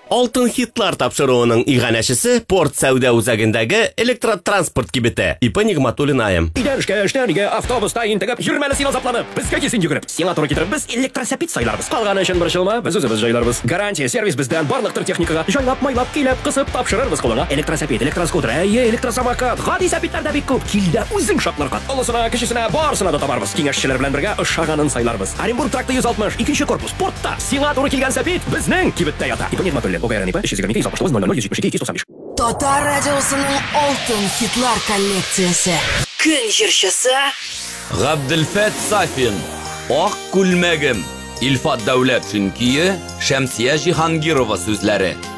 Алтын хитлар тапшыруының иганәчесе порт сәүдә үзәгендәге электротранспорт кибете. Ипа Нигъматуллин айым. Эштән автобуста интегеп, йөрмәле син азапланып. Безгә кисен йөгереп. Сиңа туры китереп, біз электросәпит сайларбыз. Калганы өчен борчылма, без үзебез җайларбыз. Гарантия сервис бездән барлык төр техникага җайлап, майлап, килеп, кысып тапшырырбыз кулыңа. Электросәпит, электроскутер, электросамокат, гади сәпитләр дә бик күп. Килдә үзең шатларга. Олысына, кечесенә барсына да табарбыз. Киңәшчеләр белән бергә ошаганын сайларбыз. Оренбург тракты 160, 2нче корпус, портта. Сиңа туры килгән сәпит безнең кибеттә ята. Ипа Нигъматуллин, ОГРН ИП 322 Татар радиосының алтын хитлар коллекциясе. Көн җырчысы Габделфәт Сафин, Ак күлмәгем, Илфат Дәүләт Шөнкие, Шәмсия Җиһангирова сүзләре.